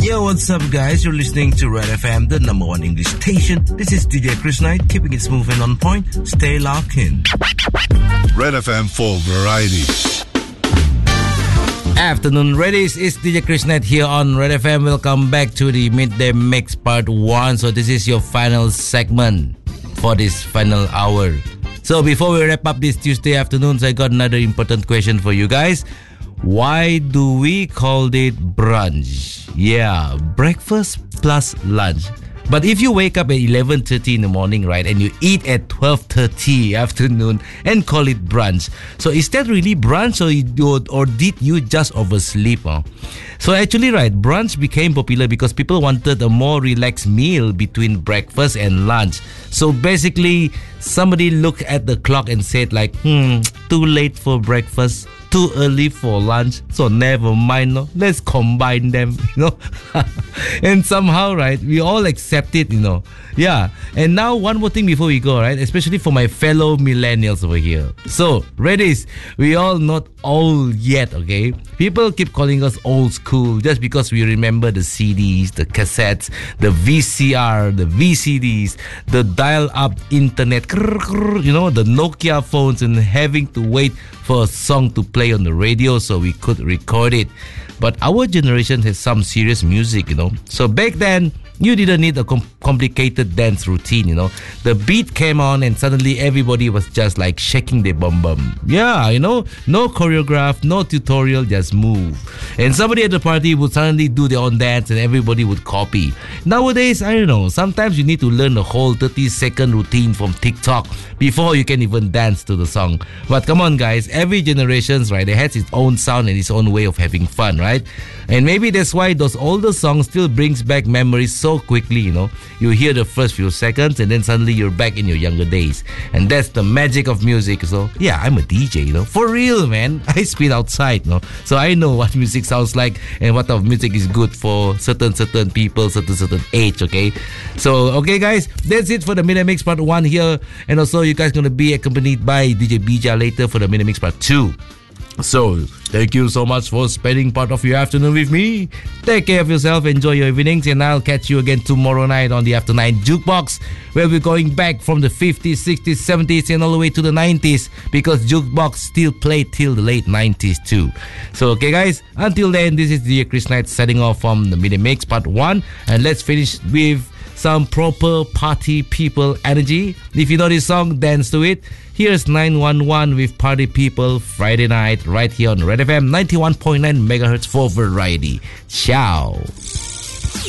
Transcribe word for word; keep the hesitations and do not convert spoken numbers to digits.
Yo, what's up, guys? You're listening to Red F M, the number one English station. This is D J Chris Knight, keeping it smooth and on point. Stay locked in. Red F M for variety. Afternoon, Reddies. It's D J Chris Knight here on Red F M. Welcome back to the Midday Mix Part one. So this is your final segment for this final hour. So before we wrap up this Tuesday afternoons, I got another important question for you guys. Why do we call it brunch? Yeah, breakfast plus lunch. But if you wake up at eleven thirty in the morning, right, and you eat at twelve thirty afternoon and call it brunch, so is that really brunch, or, you, or did you just oversleep? Huh? So actually, right, brunch became popular because people wanted a more relaxed meal between breakfast and lunch. So basically, somebody looked at the clock and said like, hmm, too late for breakfast, too early for lunch, so never mind, no? Let's combine them, you know. And somehow, right, we all accept it, you know. Yeah. And now one more thing before we go, right, especially for my fellow millennials over here. So, Reddies, we all not old yet, okay? People keep calling us old school just because we remember the C Ds, the cassettes, the V C R, the V C Ds, the dial-up internet, you know, the Nokia phones, and having to wait for a song to play on the radio so we could record it. But our generation has some serious music, you know. So back then, you didn't need a com- complicated dance routine, you know. The beat came on and suddenly everybody was just like shaking their bum bum. Yeah, you know, no choreograph, no tutorial, just move. And somebody at the party would suddenly do their own dance and everybody would copy. Nowadays, I don't know, sometimes you need to learn the whole thirty second routine from TikTok before you can even dance to the song. But come on, guys, every generation's, right, it has its own sound and its own way of having fun, right? And maybe that's why those older songs still brings back memories so quickly, you know. You hear the first few seconds and then suddenly you're back in your younger days. And that's the magic of music. So yeah, I'm a D J, you know. For real, man. I spin outside, you know. So I know what music sounds like and what type of music is good for certain certain people, certain certain age, okay? So, okay, guys, that's it for the Midday Mix Part one here. And also, you guys going to be accompanied by D J Bija later for the Midday Mix Part two. So, thank you so much for spending part of your afternoon with me. Take care of yourself, enjoy your evenings, and I'll catch you again tomorrow night on the After Nine Jukebox, where we're going back from the fifties, sixties, seventies, and all the way to the nineties, because Jukebox still played till the late nineties too. So, okay, guys, until then, this is D J Chris Knight setting off from the Midday Mix Part one, and let's finish with some proper party people energy. If you know this song, dance to it. Here's nine one one with Party People Friday night right here on Red F M ninety-one point nine megahertz for variety. Ciao.